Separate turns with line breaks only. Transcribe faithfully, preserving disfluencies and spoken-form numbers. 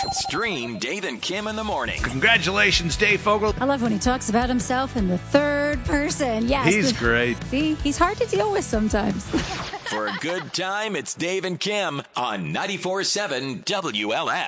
Stream Dave and Kim in the morning.
Congratulations, Dave Fogel.
I love when he talks about himself in the third person. Yes.
He's
the,
great.
See, he's hard to deal with sometimes.
For a good time, it's Dave and Kim on ninety-four point seven W L S.